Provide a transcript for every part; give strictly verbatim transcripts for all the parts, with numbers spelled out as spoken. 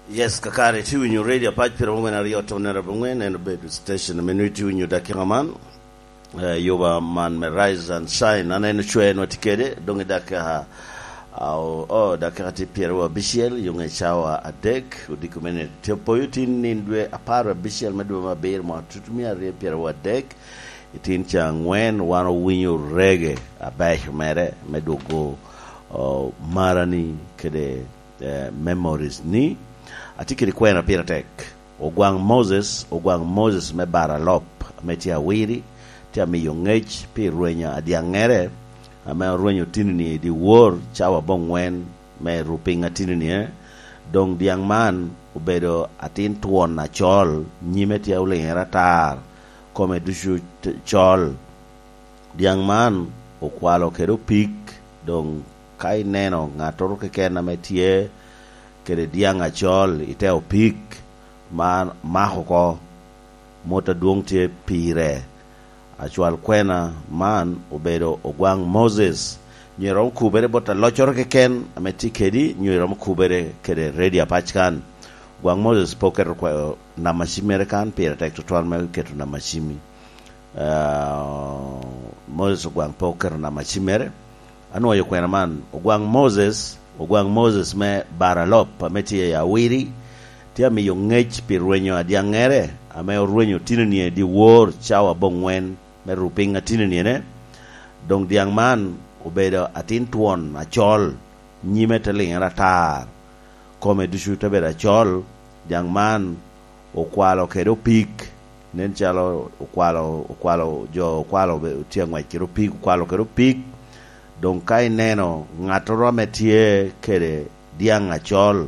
Yes, kakare tu inyo radio page pero mwen ariyo tonera bungwen and bedu station menu tu inyo dakiraman. Uh, yoba man me rise and shine anene chwe no tikede donge daka au oh daka ti Pierre Bichel yonge chawa adek udikumene tepo yutin nindwe apara Bichel medu maber ma tutumia re Pierre adek itin changwen wano winyo rege abay mere medugo uh, marani kede uh, memories ni atikiri kwena piratek ogwang Moses ogwang Moses me bara lop metia wiri tia mi yongech pi ruenya adiangere ame ruenyo tinini di war chawa bongwen me rupinga tinini eh dong diang man ubedo atin tuon na chol nyime tia ulengera tar kome dushu chol diang man okwalo kedo pik dong kai neno ngatoro kekena metie kede diang achol iteo pik man mahoko mota duongte pire achwal kwena man obedo ogwang Moses nyirom kubere bota lochor keken ameti kedi nyirom kubere kede ready apachkan gwang Moses poker kwa na mashimere kan pire tek total me ketu na mashimi uh, Moses ogwang poker na mashimere anu ayo kwena man ogwang Moses ogwang Moses me baralop ameti ya wiri tia mi yongech pirwenyo adiangere ame orwenyo tinini di war chawa bongwen me rupinga tinini ne dong diang man obedo atin tuon achol nyime teling ratar kome dushu tabeda chol diang man okwalo kedo pik nen chalo okwalo okwalo jo okwalo tia ngwa kiro pik okwalo kedo pik dong kai neno ngatoro metie kede diang achol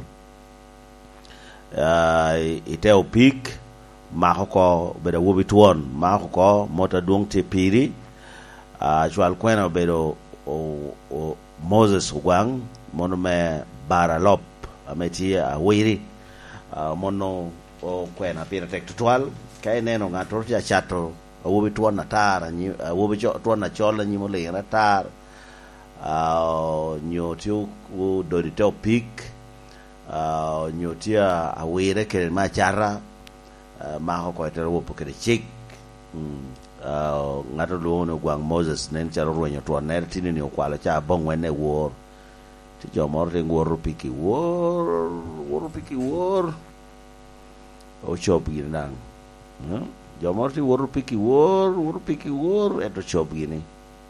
uh, iteo pik mahoko beda wobi tuon mahoko mota duong te piri uh, chwal kwena bedo o, o Moses ugwang mono me baralop ametie awiri uh, mono o kwena pira tek tutual kai neno ngator tia chato wobi tuon na tar uh, wobi tuon na chola nyimo le na tar uh, nyotiu u doditeo pik uh, nyotia awire kele machara Uh, maho ko etero wopo kede chik mm, uh, ngato luono gwang Moses nen charo ruenyo tuon ner tini ni okwalo cha bongwen ne war ti jo morte ngor piki war war piki war o chop gini nang hmm? jo morte war piki war war piki war eto chop gini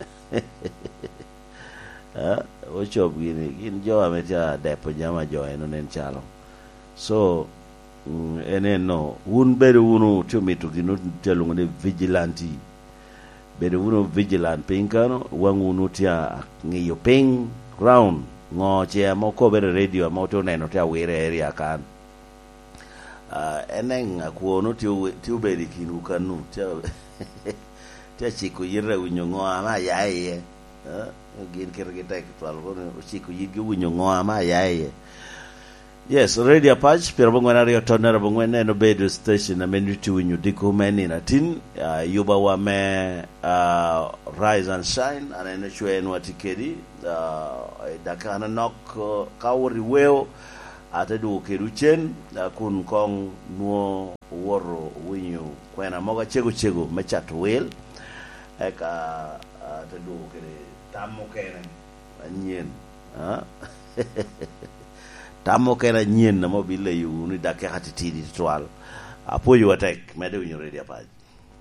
uh, o chop gini gin jo ametia depo jama jo eno nen chalo so Mm, ene no un bere uno tomato gino telungo ne vigilante bere uno vigilant pinkano wangu no tia ngiyo ping round ngo che mo ko bere radio mo to neno tia wire area kan uh, enen akuono tiu tiu bere kinu kanu tia tia chiko yire winyo ngo ama yaye uh, gin kirgita kitwal kono chiko yigi winyo ngo ama yaye. Yes, radio patch pero bongwana rio tonera bongwene no bedu station na menu tu winyu diku meni na tin uh, yuba wa me uh, rise and shine anene chwe no atikedi uh, dakana nok uh, kawri weo atedu keruchen uh, kun kong nuo woro winyu kwena moga chego chego mechat wel eka atedu uh, kede tamo kene anyen ha tamo kera nyen na mobile yu ni dake hatitidi twal apoyo attack mede unyo ready apaj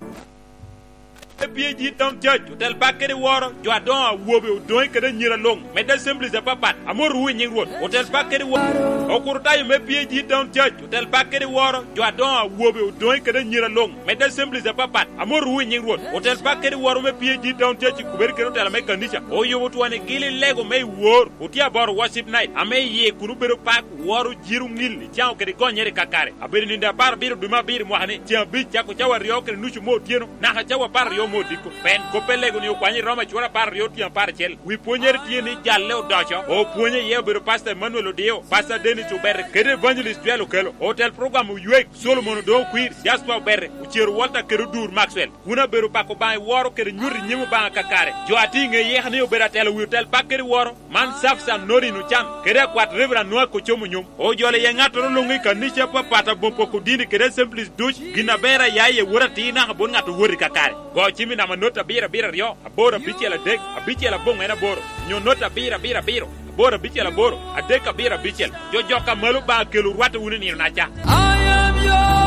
P G Town Church hotel bakere woro jo adon wobe don kede nyira long mede simple ze papat amor wi nyin won hotel bakere woro okurta yu me P G Town Church hotel bakere woro jo adon wobe don kede nyira long mede simple ze papat amor wi nyin won hotel bakere woro me P G Town Church kuber kero tela me kanisha o yo to ane gili lego me wor utia bor worship night ame ye kunu bero pak woro jiru ngil tiao kede gonyere kakare abiri ninda bar biru duma biru mohane tia bi chako chawa rio kede nuchu mo tieno na ha chawa bar rio romo diko pen ko pelego ni kwani roma chura par yo tian par chel wi ponyer tieni jalle o docho o ponye ye bero pastor Manuel Odio pastor Denis Oberre kede evangelist Duelo Kelo hotel program yuek Solomon do queer Jasper Oberre uchier Walter Kerudur Maxwell kuna bero pako ba woro kede nyuri nyimu ba kakare jo ati nge ye khani obera tel hotel pakere woro man safsa nori nu chan kede kwat reverend noa ko chomu nyum o jole ye ngato lo ngi kanisha pa pata bompo ko dini kede simplis duch gina bera yaye wura tina bon ngato wori kakare go chimi na manota bira bira rio abora bichela dek abichela bongo ena boro nyo nota bira bira biro bora bichela boro adeka bira bichel jo joka malu ba kelu wata wuni ni nacha I am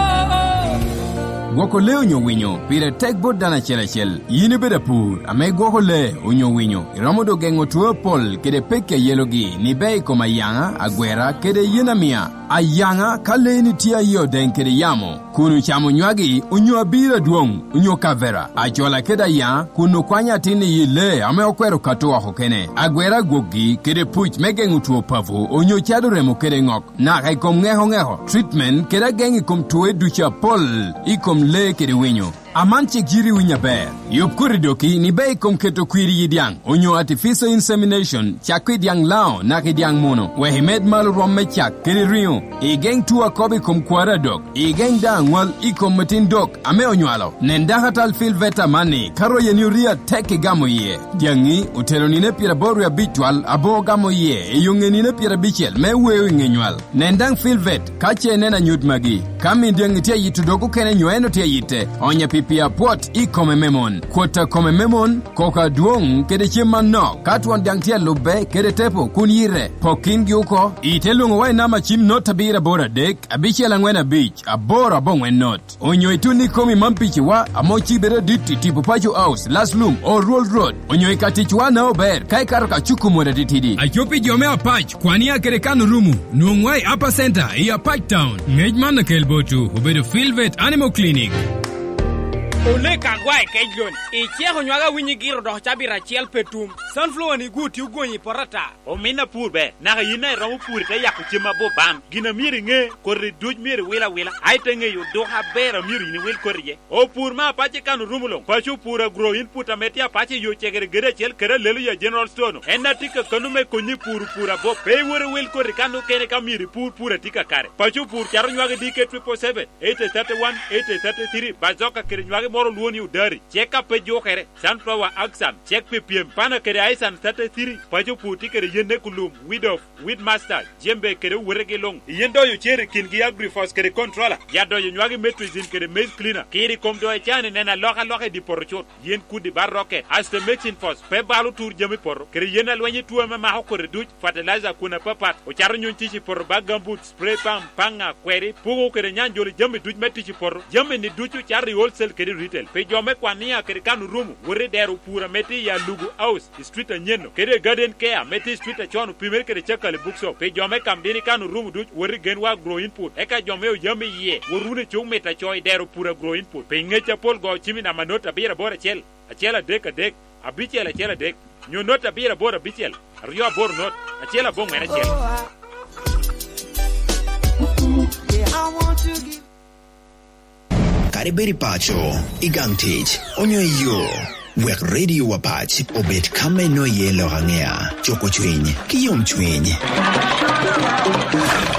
yours. Gwoko le unyo winyo, pire tek bot dana chela chel, yini beda pur, ame gwoko le unyo winyo, iramodo gengo tuwe pol, kede peke yelogi, ni bei koma yanga, agwera, kede yena mia, a yanga, kale ni tia yo den kede yamo, kunu chamo nywagi, unyo abira duong, unyo kavera, a chola keda ya, kunu kwanya tini yile, ame okwero katoa hokene, agwera gogi, kede puch megengu tuwe pavu, unyo chado remo kede ngok, na kai kom ngeho ngeho, treatment, keda gengi kom tuwe ducha pol, ikom le kede winyo. Amanche jiri winya ber. Yop kuridoki ni bay kom keto kwiri yidiang. Onyo artificial insemination, chakwi diang lao na kidiang mono. Wehimed malu romme chak kiri rio. Igeng tuwa kobi kom kwara dok. Igeng da ngwal ikom matin dok. Ame onywalo. Nendaha tal fil veta mani. Karo yenyuria teke gamo ye. Diangi utero nine pira boru ya bitwal abo gamo ye. E yunge nine pira bichel me wewe ngenywal. Nendang fil vet kache nena nyut magi. Kami diangi tia yitu doku kene nyueno tia yite. Onya pia pot i kome memon kwota kome memon koka duong kede chima no katwan dangtia lube kede tepo kunyire pokin gyuko itelungo wai nama chim not tabira bora dek abichi alangwena beach abora bongwen not onyo ituni komi mampichi wa amochi bere diti tipu pacho house last loom or roll road onyo ikatichwa na ober kai karoka chuku mwada ditidi achopi jome apach kwani ya kere kanu rumu nuongwai upper center iya Pike Town ngejman na kelbotu ubedo Filvet Animal Clinic. Ole kagwai kejlon e chego nywaga winyi giro do chabira chiel petum sunflower ni guti ugonyi porata o mina purbe na yina romu pur te yaku chima bo bam gina miri nge korri duj miri wila wila aite nge yu do ha bera miri ni wil korje o pur ma pache kanu rumulo pachu pura grow input ametia pache yu chegere gere chel kere lelu ya general stone enna tika kanume konyi pur pura bo pe wore wil korri kanu kene kamiri pur pura tika kare pachu pur charo nywaga dike triple seven eight three one eight three three bazoka kere nywaga moro luoni udari check up pejo kere sunflower axan check ppm pana kere aisan thirty-three pajo puti kere yende kulum weed of weed master jembe kere werege long yendo yu chere kingi agrifos kere controller yado yu nywagi metrizin kere maize cleaner kiri komdo e chane nena loka loka di porochot yen kudi barroke aste mixing fos pe balu tur jemi poro kere yena lwenye tuwa mama hokore duch fertilizer kuna papat o charo nyon tichi poro bagambut spray pam panga kweri pugo kere nyanjoli jemi duch metichi poro jemi ni duchu chari wholesale kere retail pe jome kwania kere kanu rumu wore deru pura meti ya lugu house street nyeno kere garden care meti street chonu pimer kere chakale bookshop pe jome kamdini kanu rumu duch wore genwa grow input eka jome o jame ye worune chung meta choy deru pura grow input pe ngecha pol go chimi na manota bira bora chel achela dek dek abichela chela dek nyo nota bira bora bichel rio bor not achela bong mena chel Kariberi pacho, igang tich, onyo yo, wek radio wapach, obet kame no yelo hangea, choko chwiny, kiyom chwiny.